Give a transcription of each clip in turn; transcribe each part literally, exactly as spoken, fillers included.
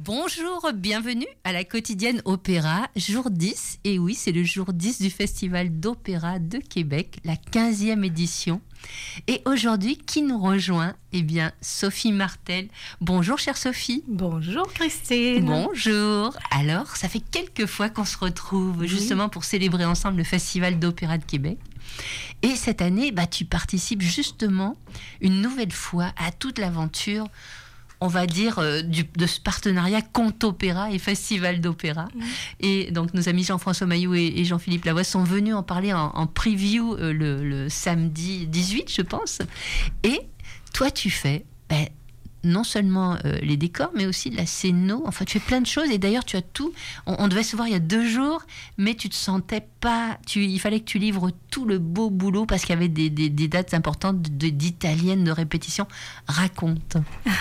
Bonjour, bienvenue à la quotidienne Opéra, jour dix. Et oui, c'est le jour dix du Festival d'Opéra de Québec, la quinzième édition. Et aujourd'hui, qui nous rejoint? Eh bien, Sophie Martel. Bonjour, chère Sophie. Bonjour, Christine. Bonjour. Alors, ça fait quelques fois qu'on se retrouve oui. justement pour célébrer ensemble le Festival d'Opéra de Québec. Et cette année, bah, tu participes justement une nouvelle fois à toute l'aventure, on va dire, euh, du, de ce partenariat Conte Opéra et Festival d'Opéra. Mmh. Et donc, nos amis Jean-François Mailloux et, et Jean-Philippe Lavoie sont venus en parler en, en preview euh, le, le samedi dix-huit, je pense. Et toi, tu fais ben, non seulement euh, les décors, mais aussi de la scéno. Enfin, tu fais plein de choses. Et d'ailleurs, tu as tout. On, on devait se voir il y a deux jours, mais tu te sentais pas... Tu, il fallait que tu livres tout le beau boulot parce qu'il y avait des, des, des dates importantes de, d'italiennes de répétition. Raconte.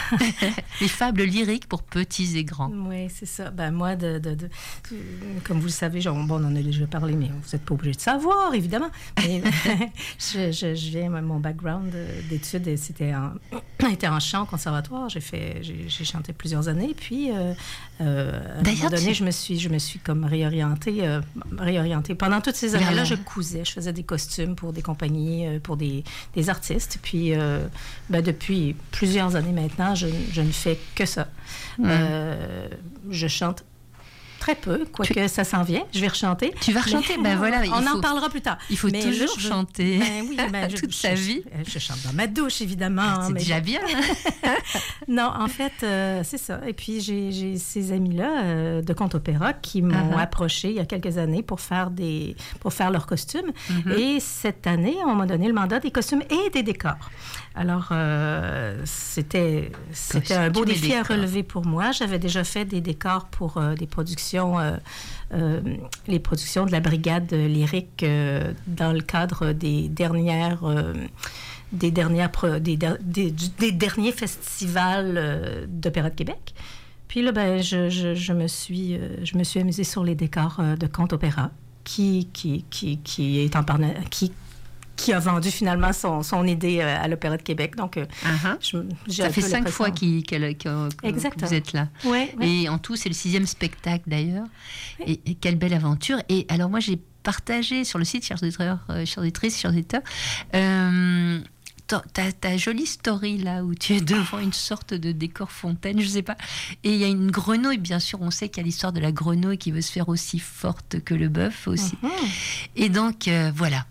Les fables lyriques pour petits et grands. Oui, c'est ça. Ben, moi, de, de, de, comme vous le savez, genre, bon, on en a déjà parlé, mais vous n'êtes pas obligé de savoir, évidemment. Mais, je, je, je viens, mon background d'études, c'était en, était en chant au conservatoire. J'ai, fait, j'ai, j'ai chanté plusieurs années. Puis, euh, euh, à un moment donné, tu... je, me suis, je me suis comme réorientée. Euh, réorientée. Pendant toutes ces années-là, je cousais. Je faisais des costumes pour des compagnies, pour des, des artistes. Puis, euh, ben, depuis plusieurs années maintenant, je, je ne fais que ça. Mmh. Euh, je chante très peu, quoique tu... ça s'en vient. Je vais rechanter. Tu vas rechanter? Ben voilà. On faut... en parlera plus tard. Il faut mais toujours je... chanter ben oui, ben toute je, sa je, vie. Je, je chante dans ma douche, évidemment. Ah, c'est mais déjà bien. Non, en fait, euh, c'est ça. Et puis, j'ai, j'ai ces amis-là euh, de Conte Opéra qui m'ont uh-huh. approché il y a quelques années pour faire, des, pour faire leurs costumes. Uh-huh. Et cette année, on m'a donné le mandat des costumes et des décors. Alors, euh, c'était, c'était un beau défi à relever pour moi. J'avais déjà fait des décors pour euh, des productions, euh, euh, les productions de la brigade lyrique euh, dans le cadre des dernières, euh, des dernières, des, des, des derniers festivals euh, d'Opéra de Québec. Puis là, ben, je, je, je me suis, euh, je me suis amusée sur les décors euh, de Conte Opéra, qui, qui, qui, qui est en parna- qui qui a vendu finalement son, son idée à l'Opéra de Québec. Donc, uh-huh. je, j'ai ça fait cinq fois qu'il, qu'elle, que, que vous êtes là. Ouais, ouais. Et en tout, c'est le sixième spectacle d'ailleurs. Oui. Et, et quelle belle aventure. Et alors moi, j'ai partagé sur le site, chers auditeurs, euh, chers auditrices, chers auditeurs, euh, ta, ta, ta jolie story là où tu es devant une sorte de décor fontaine, je sais pas. Et il y a une grenouille, bien sûr. On sait qu'il y a l'histoire de la grenouille qui veut se faire aussi forte que le bœuf aussi. Uh-huh. Et donc, euh, voilà.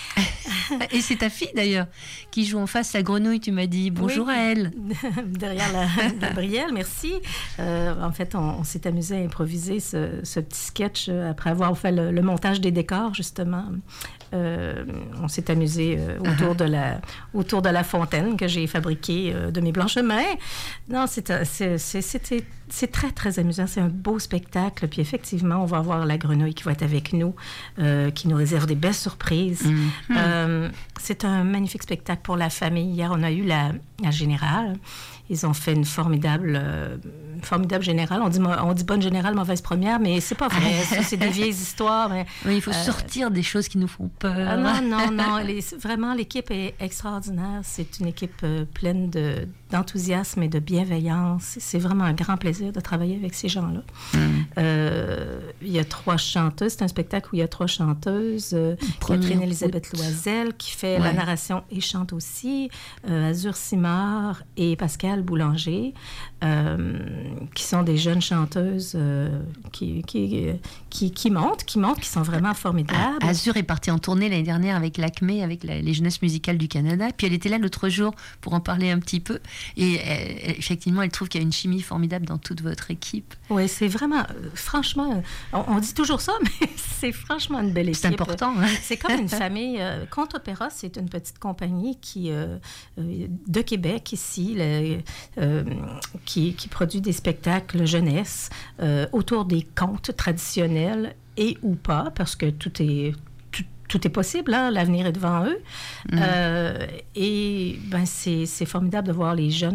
Et c'est ta fille d'ailleurs qui joue en face la grenouille, tu m'as dit. Bonjour oui. à elle. Derrière la Gabrielle, merci. Euh, en fait, on, on s'est amusé à improviser ce, ce petit sketch après avoir fait le, le montage des décors, justement. Euh, on s'est amusé euh, autour, uh-huh. de la, autour de la fontaine que j'ai fabriquée euh, de mes blanches mains. Non, c'est, c'est, c'est, c'était, c'est très, très amusant. C'est un beau spectacle. Puis effectivement, on va avoir la grenouille qui va être avec nous, euh, qui nous réserve des belles surprises. Mm-hmm. Euh, c'est un magnifique spectacle pour la famille. Hier, on a eu la, la générale. Ils ont fait une formidable, euh, formidable générale. On dit, on dit bonne générale, mauvaise première, mais c'est pas vrai. c'est, c'est des vieilles histoires. Mais, oui, il faut euh, sortir des choses qui nous font peur. Euh, non, non, non. Les, vraiment, l'équipe est extraordinaire. C'est une équipe euh, pleine de, d'enthousiasme et de bienveillance. C'est vraiment un grand plaisir de travailler avec ces gens-là. Mm. Euh, il y a trois chanteuses. C'est un spectacle où il y a trois chanteuses. Euh, Catherine-Élisabeth Loisel, qui fait ouais. la narration et chante aussi. Euh, Azur Simard et Pascal Boulanger, euh, qui sont des jeunes chanteuses euh, qui, qui, qui, qui montent, qui montent, qui sont vraiment formidables. Ah, Azur est partie en tournée l'année dernière avec l'A C M E, avec la, les Jeunesses musicales du Canada, puis elle était là l'autre jour pour en parler un petit peu, et elle, effectivement, elle trouve qu'il y a une chimie formidable dans toute votre équipe. Oui, c'est vraiment, euh, franchement, on, on dit toujours ça, mais c'est franchement une belle équipe. C'est important. Hein? C'est comme une famille. Euh, Conte Opéra, c'est une petite compagnie qui, euh, euh, de Québec, ici, le, Euh, qui, qui produit des spectacles jeunesse euh, autour des contes traditionnels et ou pas, parce que tout est, tout, tout est possible, hein? L'avenir est devant eux. Mmh. Euh, et ben, c'est, c'est formidable de voir les jeunes